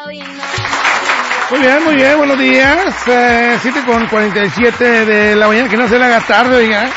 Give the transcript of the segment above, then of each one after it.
Muy bien, buenos días. 7:47 de la mañana, que no se le haga tarde, oiga.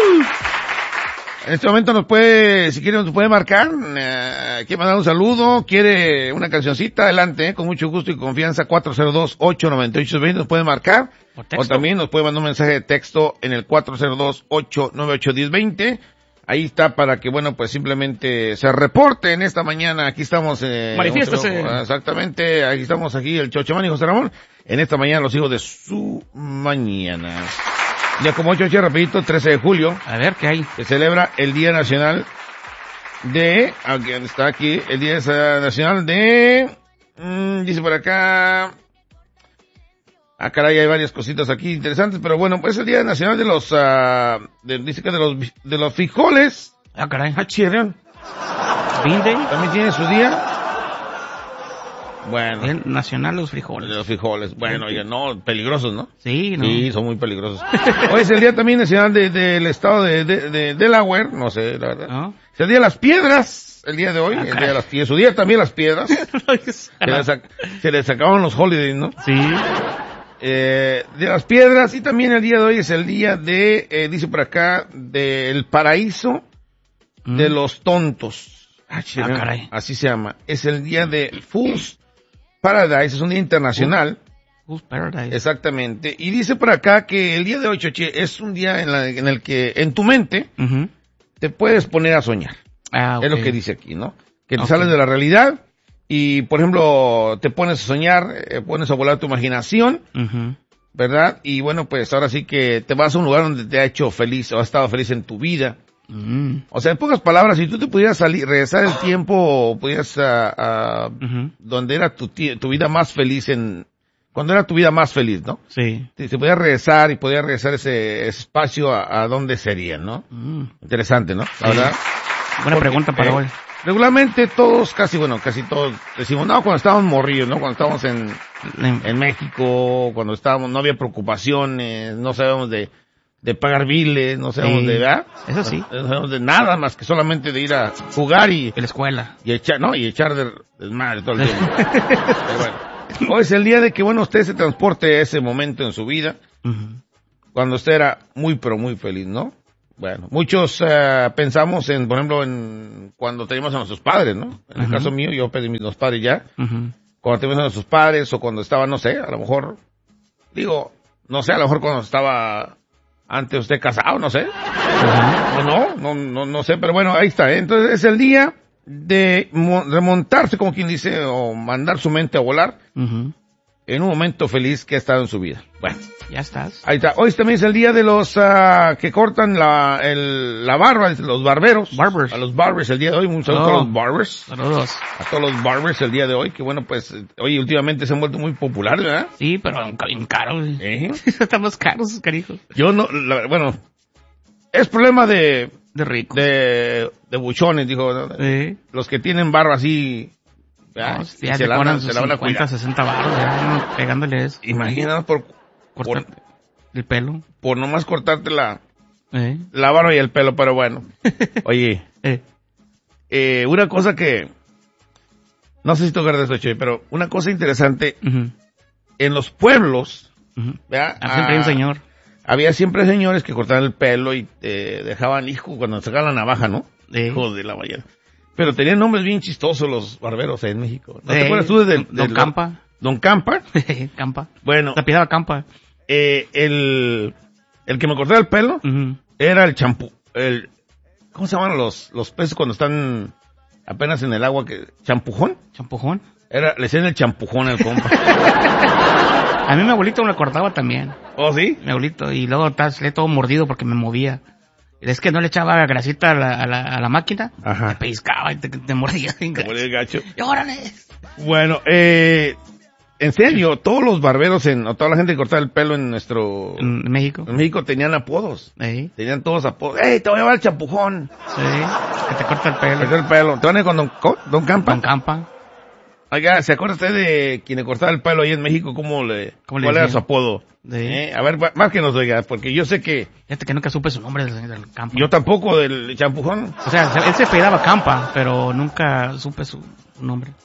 En este momento nos puede, si quiere, nos puede marcar. Quiere mandar un saludo, quiere una cancioncita, adelante, con mucho gusto y confianza. 402-898-20 nos puede marcar. O también nos puede mandar un mensaje de texto en el 402-898-1020. Ahí está para que, bueno, pues simplemente se reporte en esta mañana. Aquí estamos, manifiéstese. Exactamente, aquí estamos, el Chochemán y José Ramón. En esta mañana, los hijos de su mañana. Ya como Choche, rapidito, 13 de julio. A ver, ¿qué hay? Se celebra el Día Nacional de, aquí está aquí, el Día Nacional de, dice por acá, caray, hay varias cositas aquí interesantes, pero bueno, pues el Día Nacional de los, dice que de los frijoles. Caray. Chirrión. ¿Vinde? También tiene su día. Bueno. El nacional los frijoles. De los frijoles. Bueno, oigan, no, peligrosos, ¿no? Sí, ¿no? Sí, son muy peligrosos. Hoy es el día también nacional del estado de Delaware, no sé, la verdad. ¿No? Es el día de las piedras, el día de hoy, el día de las piedras. Su día también las piedras. se les sacaban los holidays, ¿no? Sí. De las piedras, y también el día de hoy es el día de, dice por acá, del paraíso de los tontos. Caray. Así se llama. Es el día de Fool's Paradise, es un día internacional. Fool's Paradise. Exactamente. Y dice por acá que el día de hoy, Choche, es un día en el que en tu mente te puedes poner a soñar. Okay. Es lo que dice aquí, ¿no? Que te sales de la realidad y, por ejemplo, te pones a soñar, pones a volar tu imaginación, ¿verdad? Y bueno, pues ahora sí que te vas a un lugar donde te ha hecho feliz o has estado feliz en tu vida. O sea, en pocas palabras, si tú te pudieras regresar el tiempo, pudieras donde era tu vida más feliz cuando era tu vida más feliz, ¿no? Sí. Te podías regresar y podías regresar ese espacio a dónde sería, ¿no? Interesante, ¿no? La verdad. Buena pregunta para hoy. Regularmente todos, casi todos decimos, no, cuando estábamos morridos, ¿no? Cuando estábamos en México, cuando no había preocupaciones, no sabíamos de pagar biles, no sabemos de verdad. Eso sí. No sabemos de nada más que solamente de ir a jugar y la escuela. Y echar desmadre todo el tiempo. Pero bueno, hoy es el día de que, bueno, usted se transporte a ese momento en su vida, cuando usted era muy, pero muy feliz, ¿no? Bueno, muchos pensamos por ejemplo, cuando teníamos a nuestros padres, ¿no? En el caso mío, yo perdí a mis padres ya. Cuando teníamos a nuestros padres, o cuando estaba, no sé, a lo mejor, a lo mejor cuando estaba antes usted casado, no sé. O no sé, pero bueno, ahí está, ¿eh? Entonces es el día de remontarse, como quien dice, o mandar su mente a volar en un momento feliz que ha estado en su vida. Bueno. Ya estás. Ahí está. Hoy también es el día de los que cortan la barba, los barberos. Barbers. A los barbers el día de hoy. Un saludo a los barbers. Saludos. A todos los barbers el día de hoy, que bueno, pues, oye, últimamente se han vuelto muy populares, ¿verdad? Sí, pero bien caros. Estamos caros, carijos. Yo no, bueno, es problema de ricos. De buchones, dijo, ¿no? Sí. Los que tienen barba así, no, ya se la van a cuidar. 60 baros, ya, pegándole eso. Imagínate por el pelo. Por nomás cortarte la barba y el pelo, pero bueno. Oye, una cosa que, no sé si tú acuerdas de eso, pero una cosa interesante, en los pueblos, ¿verdad? Siempre hay un señor. Había siempre señores que cortaban el pelo y dejaban, cuando sacaban la navaja, ¿no? Hijo de la mañana. Pero tenían nombres bien chistosos los barberos en México. ¿No te acuerdas tú de Don Campa? Don Campa. Campa. Bueno. Se apellidaba Campa. El que me cortaba el pelo era el champú. ¿Cómo se llaman los peces cuando están apenas en el agua? ¿Champujón? ¿Champujón? Le decían el champujón al compa. A mí mi abuelito me lo cortaba también. ¿Oh, sí? Mi abuelito. Y luego salía todo mordido porque me movía. Es que no le echaba grasita a la máquina. Ajá. Te pellizcaba y te mordía. Te mordía el gacho. ¡Y órale! Bueno, en serio, todos los barberos o toda la gente que cortaba el pelo en México. En México tenían apodos. ¿Sí? Tenían todos apodos. ¡Ey, te voy a llevar el champujón! Sí, que te corta el pelo. Te corta el pelo. ¿Te van a ir con Don Campa? Don Campa. Oiga, ¿se acuerda usted de quien le cortaba el pelo ahí en México? ¿Cuál era su apodo? Sí. A ver, más que nos oiga, porque yo sé que... Fíjate que nunca supe su nombre del Campa. Yo tampoco, del champujón. O sea, él se apellidaba Campa, pero nunca supe su nombre.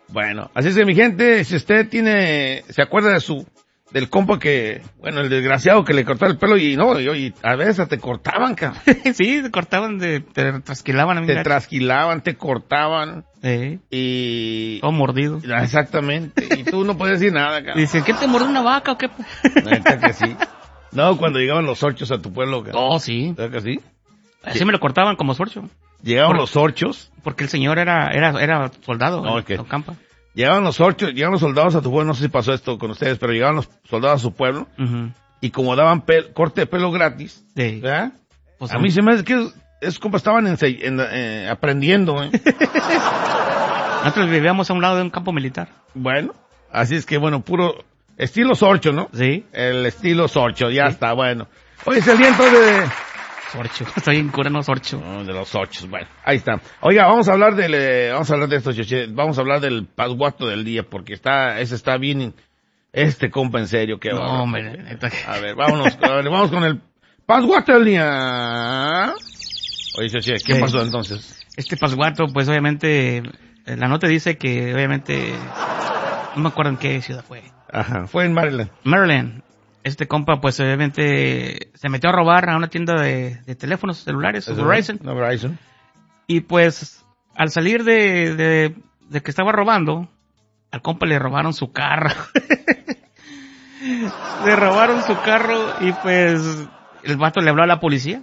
Bueno, así es que mi gente, si usted se acuerda del compa que, bueno, el desgraciado que le cortó el pelo y a veces te cortaban, cabrón. Sí, te cortaban, te trasquilaban a mí. Te trasquilaban, te cortaban. Y... todo mordido. Exactamente. Y tú no puedes decir nada, cabrón. Dice, ¿qué te mordió una vaca o qué? Neta que sí. No, cuando llegaban los sorchos a tu pueblo, cabrón. Oh, sí. ¿Neta que sí? Así me lo cortaban como sorcho. Llegaban los sorchos. Porque el señor era soldado. No, okay. Campa. Llegaban los sorchos, llegaban los soldados a tu pueblo, no sé si pasó esto con ustedes, pero llegaban los soldados a su pueblo, y como daban corte de pelo gratis, sí. ¿verdad? Pues a mí se me hace que esos compas estaban aprendiendo, Nosotros vivíamos a un lado de un campo militar. Bueno, así es que bueno, puro estilo sorcho, ¿no? Sí. El estilo sorcho, ya está, bueno. Hoy es el día entonces de... Sorcho, estoy en cura, no sorcho. No, de los sorchos, bueno, ahí está. Oiga, vamos a hablar de esto, Choche. Vamos a hablar del pasguato del día, porque ese está bien, compa en serio, qué va. No, hombre, A ver, vamos con el pasguato del día. Oye, Choche, ¿qué pasó entonces? Este pasguato, pues obviamente, la nota dice que obviamente, no me acuerdo en qué ciudad fue. Ajá, fue en Maryland. Maryland. Este compa, pues obviamente se metió a robar a una tienda de teléfonos celulares, Verizon. Y pues, al salir de que estaba robando, al compa le robaron su carro. Le robaron su carro y pues el vato le habló a la policía.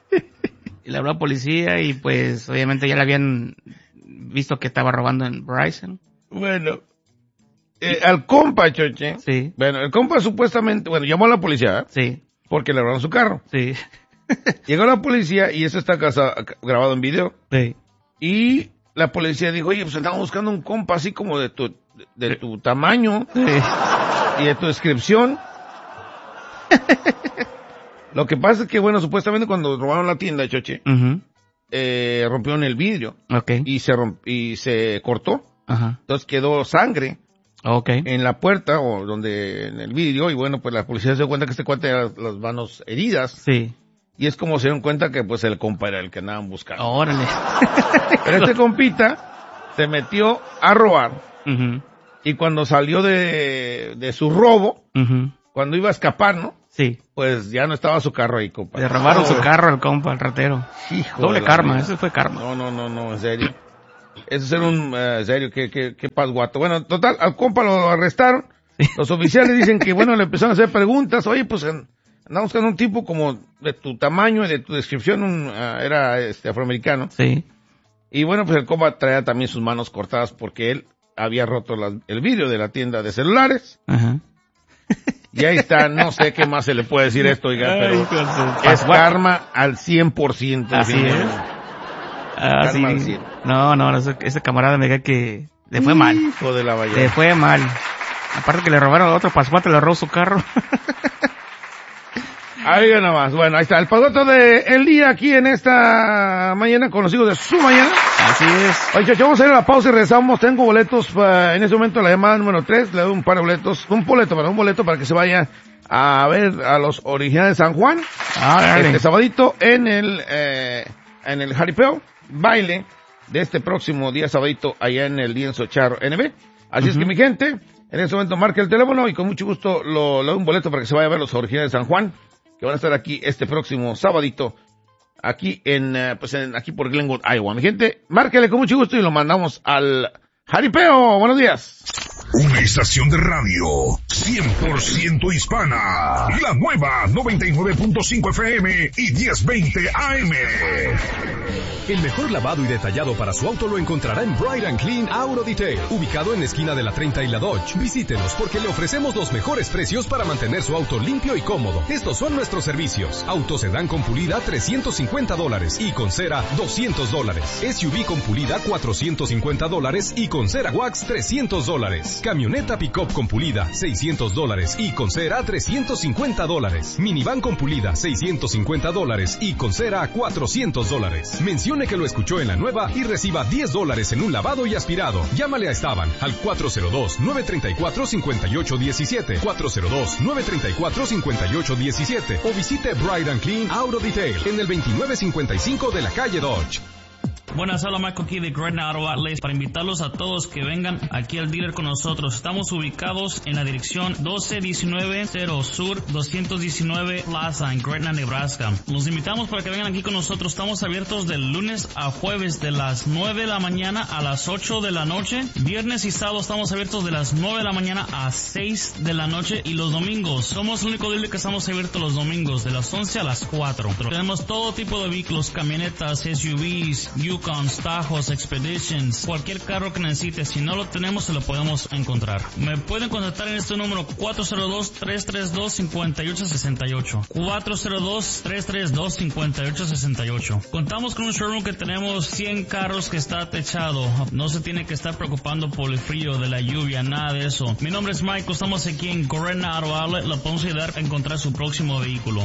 Y pues obviamente ya le habían visto que estaba robando en Verizon. Bueno. Al compa, Choche. Sí. Bueno, el compa supuestamente, llamó a la policía. Sí. Porque le robaron su carro. Sí. Llegó la policía y eso está grabado en video. Sí. Y la policía dijo, oye, pues andamos buscando un compa así como de tu tamaño. Sí. Y de tu descripción. Lo que pasa es que, supuestamente cuando robaron la tienda, Choche, rompieron el vidrio. Okay. Y se cortó. Ajá. Entonces quedó sangre. Okay. En la puerta en el vidrio, y pues la policía se dio cuenta que este cuate tenía las manos heridas. Sí. Y es como se dieron cuenta que pues el compa era el que andaban buscando. Órale. Pero este compita se metió a robar. Y cuando salió de su robo, cuando iba a escapar, ¿no? Sí. Pues ya no estaba su carro ahí, compa. Le robaron su carro al compa, al ratero. Hijo doble karma, ese fue karma. No, en serio. Eso es en serio, qué pasguato. Bueno, total, al compa lo arrestaron. Sí. Los oficiales dicen que, le empezaron a hacer preguntas. Oye, pues andamos buscando un tipo como de tu tamaño y de tu descripción, era afroamericano. Sí. Y pues el compa traía también sus manos cortadas porque él había roto el vidrio de la tienda de celulares. Ajá. Y ahí está, no sé qué más se le puede decir esto, oiga, pero es karma al 100%. Así es. Sí. No, ese camarada me diga que le fue mal. Hijo de la valla. Le fue mal. Aparte que le robaron a otro pasguato, le robó su carro. Ahí nomás. Bueno, ahí está. El pasguato del día aquí en esta mañana con los hijos de su mañana. Así es. Oye, Chacho, vamos a ir a la pausa y regresamos. Tengo boletos en este momento, la llamada número 3. Le doy un boleto para que se vaya a ver a los originales de San Juan. Este sabadito en el jaripeo. Baile de este próximo día sabadito allá en el Lienzo Charro NB. Así es que mi gente, en este momento marque el teléfono y con mucho gusto le doy un boleto para que se vaya a ver los originales de San Juan, que van a estar aquí este próximo sabadito, aquí aquí por Glenwood, Iowa. Mi gente, márquele con mucho gusto y lo mandamos al jaripeo. Buenos días. Una estación de radio 100% hispana. La nueva 99.5 FM y 1020 AM. El mejor lavado y detallado para su auto lo encontrará en Bright and Clean Auto Detail, ubicado en la esquina de la 30 y la Dodge. Visítenos porque le ofrecemos los mejores precios para mantener su auto limpio y cómodo. Estos son nuestros servicios. Auto sedán con pulida $350 y con cera $200. SUV con pulida $450 y con cera wax $300. Camioneta pick-up con pulida $600 y con cera $350. Minivan con pulida $650 y con cera $400. Mencione que lo escuchó en la nueva y reciba $10 en un lavado y aspirado. Llámale a Esteban al 402-934-5817, 402-934-5817 o visite Bright and Clean Auto Detail en el 2955 de la calle Dodge. Buenas, habla Michael aquí de Gretna Auto Outlets para invitarlos a todos que vengan aquí al dealer con nosotros. Estamos ubicados en la dirección 12190 Sur 219 Plaza en Gretna, Nebraska. Los invitamos para que vengan aquí con nosotros. Estamos abiertos de lunes a jueves de las 9 de la mañana a las 8 de la noche. Viernes y sábado estamos abiertos de las 9 de la mañana a 6 de la noche. Y los domingos, somos el único dealer que estamos abiertos los domingos de las 11 a las 4. Tenemos todo tipo de vehículos, camionetas, SUVs, Yukons, Tajos, Expeditions, cualquier carro que necesites. Si no lo tenemos, se lo podemos encontrar. Me pueden contactar en este número 402-332-5868. 402-332-5868. Contamos con un showroom que tenemos 100 carros que está techado. No se tiene que estar preocupando por el frío, de la lluvia, nada de eso. Mi nombre es Michael, estamos aquí en Gretna Auto Outlet. Lo podemos ayudar a encontrar su próximo vehículo.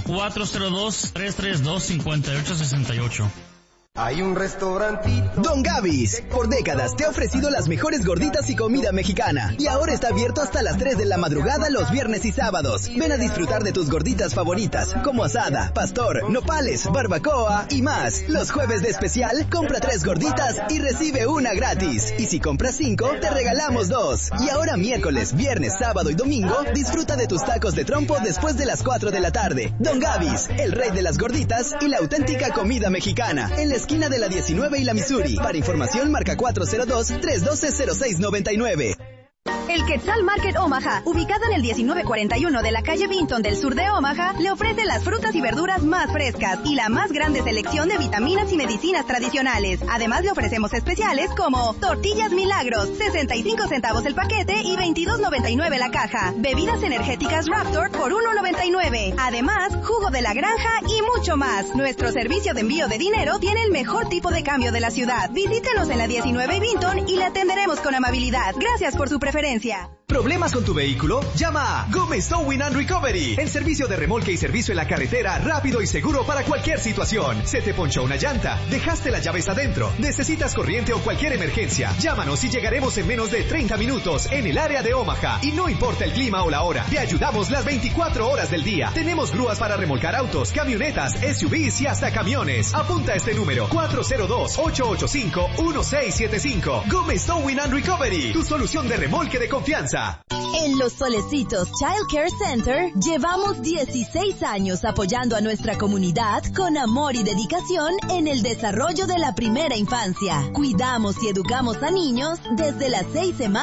402-332-5868. Hay un restaurantito. Don Gaby's, por décadas te ha ofrecido las mejores gorditas y comida mexicana. Y ahora está abierto hasta las 3 de la madrugada los viernes y sábados. Ven a disfrutar de tus gorditas favoritas, como asada, pastor, nopales, barbacoa y más. Los jueves de especial, compra 3 gorditas y recibe una gratis. Y si compras 5, te regalamos 2. Y ahora miércoles, viernes, sábado y domingo, disfruta de tus tacos de trompo después de las 4 de la tarde. Don Gaby's, el rey de las gorditas y la auténtica comida mexicana. En la esquina de la 19 y la Missouri. Para información marca 402-312-0699. El Quetzal Market Omaha, ubicado en el 1941 de la calle Vinton del sur de Omaha, le ofrece las frutas y verduras más frescas y la más grande selección de vitaminas y medicinas tradicionales. Además le ofrecemos especiales como tortillas Milagros, 65 centavos el paquete y $22.99 la caja. Bebidas energéticas Raptor por $1.99. Además, jugo de la granja y mucho más. Nuestro servicio de envío de dinero tiene el mejor tipo de cambio de la ciudad. Visítenos en la 19 Vinton y le atenderemos con amabilidad. Gracias por su preferencia. ¿Problemas con tu vehículo? Llama a Gómez Towing and Recovery. El servicio de remolque y servicio en la carretera rápido y seguro para cualquier situación. Se te ponchó una llanta, dejaste las llaves adentro, necesitas corriente o cualquier emergencia. Llámanos y llegaremos en menos de 30 minutos en el área de Omaha. Y no importa el clima o la hora, te ayudamos las 24 horas del día. Tenemos grúas para remolcar autos, camionetas, SUVs y hasta camiones. Apunta este número: 402-885-1675. Gómez Towing and Recovery, tu solución de remolque de confianza. En Los Solecitos Child Care Center llevamos 16 años apoyando a nuestra comunidad con amor y dedicación en el desarrollo de la primera infancia. Cuidamos y educamos a niños desde las 6 semanas